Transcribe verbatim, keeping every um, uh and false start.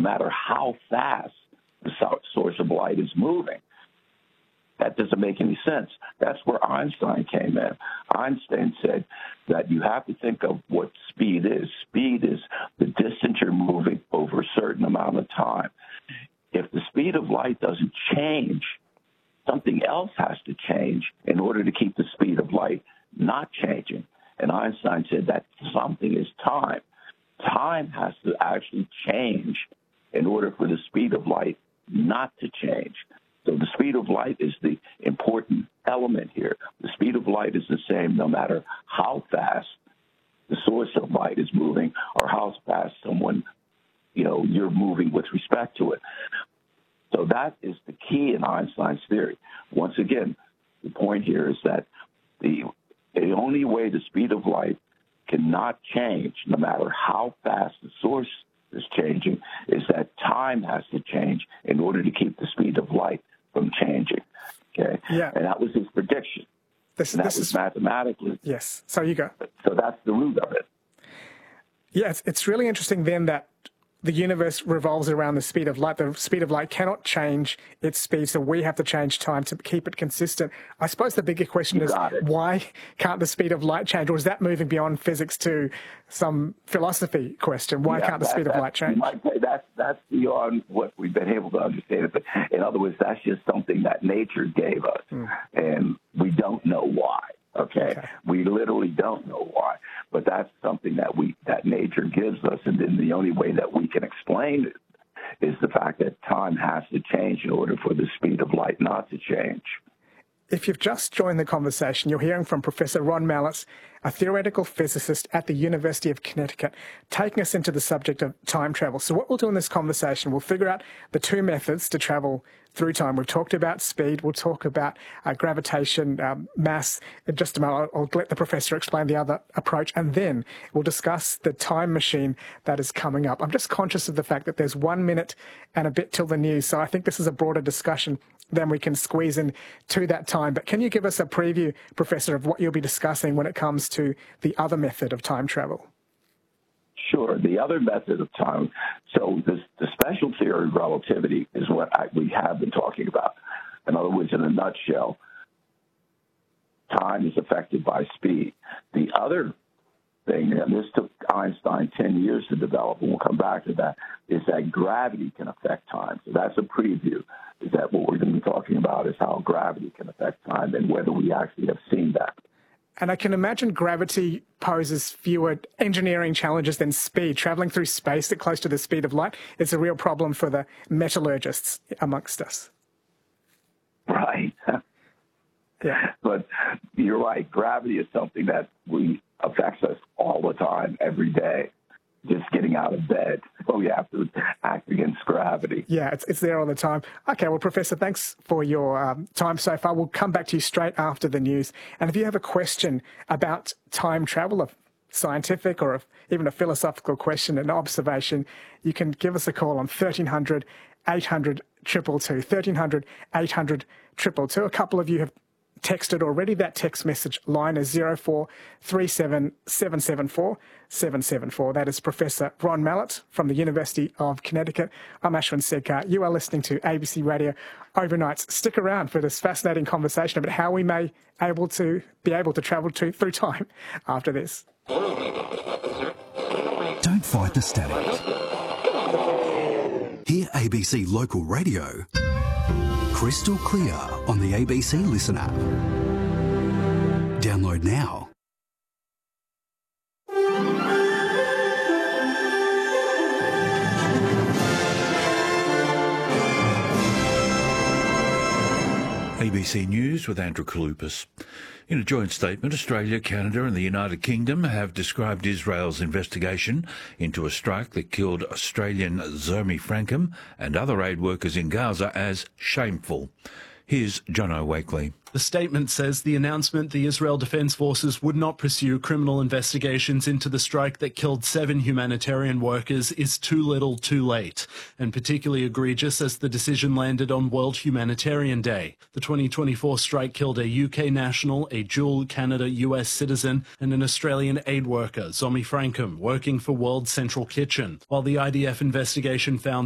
matter how fast the source of light is moving. That doesn't make any sense. That's where Einstein came in. Einstein said that you have to think of what speed is. Speed is the distance you're moving over a certain amount of time. If the speed of light doesn't change, something else has to change in order to keep the speed of light not changing. And Einstein said that something is time. Time has to actually change in order for the speed of light not to change. So the speed of light is the important element here. The speed of light is the same no matter how fast the source of light is moving or how fast someone, you know, you're moving with respect to it. So that is the key in Einstein's theory. Once again, the point here is that the, the only way the speed of light cannot change, no matter how fast the source is changing, is that time has to change in order to keep the speed of light from changing. Okay, yeah, and that was his prediction. This, and that this was is mathematically. Yes. So you go. So that's the root of it. Yeah, it's, it's really interesting then that the universe revolves around the speed of light. The speed of light cannot change its speed, so we have to change time to keep it consistent. I suppose the bigger question You is, why can't the speed of light change? Or is that moving beyond physics to some philosophy question? Why yeah, can't the that, speed of light change? You might say that's, that's beyond what we've been able to understand. But in other words, that's just something that nature gave us, mm. and we don't know why. Okay? okay, we literally don't know why, but that's something that we that nature gives us, and then the only way that we can explain it is the fact that time has to change in order for the speed of light not to change. If you've just joined the conversation, you're hearing from Professor Ron Mallett, a theoretical physicist at the University of Connecticut, taking us into the subject of time travel. So what we'll do in this conversation, we'll figure out the two methods to travel through time. We've talked about speed. We'll talk about uh, gravitation, um, mass. In just a moment, I'll, I'll let the professor explain the other approach, and then we'll discuss the time machine that is coming up. I'm just conscious of the fact that there's one minute and a bit till the news, so I think this is a broader discussion than we can squeeze in to that time. But can you give us a preview, Professor, of what you'll be discussing when it comes to the other method of time travel? Sure. The other method of time, so this, the special theory of relativity is what I, we have been talking about. In other words, in a nutshell, time is affected by speed. The other thing, and this took Einstein ten years to develop, and we'll come back to that, is that gravity can affect time. So that's a preview, is that what we're going to be talking about is how gravity can affect time and whether we actually have seen that. And I can imagine gravity poses fewer engineering challenges than speed. Traveling through space at close to the speed of light is a real problem for the metallurgists amongst us. Right. Yeah. But you're right. Gravity is something that we affects us all the time, every day. Just getting out of bed. So we have to act against gravity. Yeah, it's, it's there all the time. Okay, well, Professor, thanks for your um, time so far. We'll come back to you straight after the news. And if you have a question about time travel, a scientific or a, even a philosophical question, an observation, you can give us a call on thirteen hundred, eight hundred, two two two, thirteen hundred, eight hundred, two two two. A couple of you have texted already. That text message line is zero four three seven seven seven four seven seven four. That is Professor Ron Mallett from the University of Connecticut. I'm Ashwin Sedkar. You are listening to A B C Radio Overnights. Stick around for this fascinating conversation about how we may able to be able to travel to, through time after this. Don't fight the static. Hear A B C Local Radio crystal clear on the A B C Listen app. Download now. A B C News with Andrew Kalupas. In a joint statement, Australia, Canada and the United Kingdom have described Israel's investigation into a strike that killed Australian Zomi Frankham and other aid workers in Gaza as shameful. Here's Jono Wakely. The statement says the announcement the Israel Defence Forces would not pursue criminal investigations into the strike that killed seven humanitarian workers is too little too late, and particularly egregious as the decision landed on World Humanitarian Day. The twenty twenty-four strike killed a U K national, a dual Canada-U S citizen, and an Australian aid worker, Zomi Frankham, working for World Central Kitchen, while the I D F investigation found